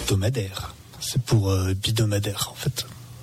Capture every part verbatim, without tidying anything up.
hebdomadaire. C'est pour euh, bidomadaire en fait.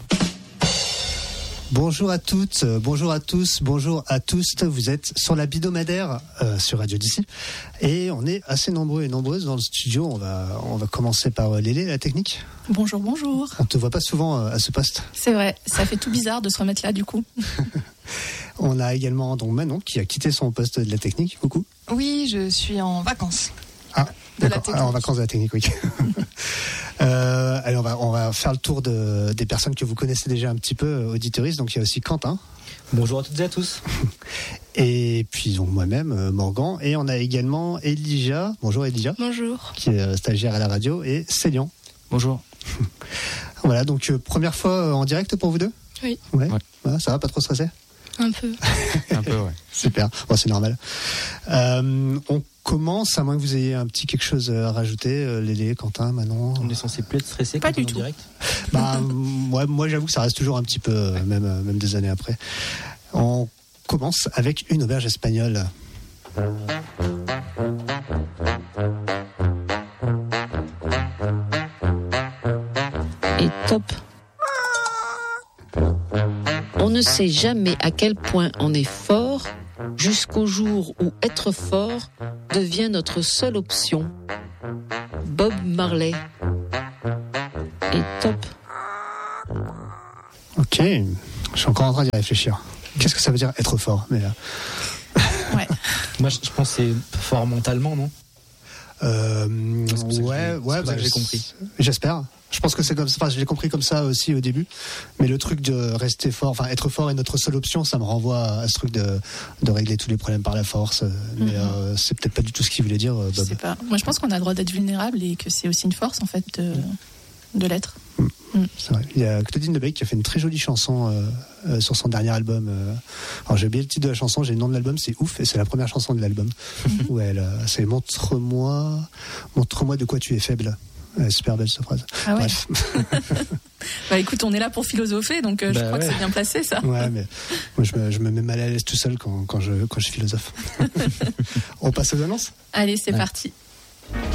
Bonjour à toutes, euh, bonjour à tous, bonjour à tous. Vous êtes sur la bidomadaire euh, sur Radio D'ici et on est assez nombreux et nombreuses dans le studio. On va on va commencer par euh, Lélé, la technique. Bonjour, bonjour. On te voit pas souvent euh, à ce poste. C'est vrai, ça fait tout bizarre de se remettre là du coup. On a également donc Manon qui a quitté son poste de la technique. Coucou. Oui, je suis en vacances. Ah, d'accord. Alors, en vacances de la technique, oui. euh, allez, on va, on va faire le tour de, des personnes que vous connaissez déjà un petit peu, auditeuristes. Donc, il y a aussi Quentin. Bonjour à toutes et à tous. Et puis, donc, moi-même, Morgan. Et on a également Elijah. Bonjour, Elijah. Bonjour. Qui est stagiaire à la radio. Et Célian. Bonjour. Voilà, donc, euh, première fois en direct pour vous deux ? Oui. Ouais. Ouais. Ouais, ça va, pas trop stressé ? Un peu. Un peu, ouais. Super, bon, c'est normal. Euh, on commence, à moins que vous ayez un petit quelque chose à rajouter, euh, Lélé, Quentin, Manon. On est censé plus être stressé Pas quand du on est en tout. direct. Bah, moi, moi, j'avoue que ça reste toujours un petit peu, euh, même, euh, même des années après. On commence avec une auberge espagnole. Et top. On ne sait jamais à quel point on est fort jusqu'au jour où être fort devient notre seule option. Bob Marley. Et top. Ok, je suis encore en train d'y réfléchir. Qu'est-ce que ça veut dire être fort, mais, euh... Ouais. Moi, je, je pense que c'est fort mentalement, non ? Euh, C'est pour ça que ouais, j'ai- ouais, c'est pour ça bah, que j'ai compris. J'espère. Je pense que c'est comme ça. Enfin, je l'ai compris comme ça aussi au début. Mais le truc de rester fort, enfin être fort est notre seule option, ça me renvoie à ce truc de, de régler tous les problèmes par la force. Mais Mhm. euh, c'est peut-être pas du tout ce qu'il voulait dire, Je Bob. sais pas. Moi je pense qu'on a le droit d'être vulnérable et que c'est aussi une force en fait de, de l'être. C'est vrai. Il y a Claudine Debeck qui a fait une très jolie chanson euh, euh, sur son dernier album. Euh. Alors j'ai oublié le titre de la chanson, j'ai le nom de l'album, c'est ouf, et c'est la première chanson de l'album. Où elle, euh, c'est montre-moi, montre-moi de quoi tu es faible. Ouais, super belle cette phrase. Ah ouais. Bref. Bah écoute, on est là pour philosopher donc euh, je Bah crois ouais. que c'est bien placé ça. Ouais, mais moi je me, je me mets mal à l'aise tout seul quand, quand, je, quand je philosophe. On passe aux annonces ? Allez, c'est Ouais. parti.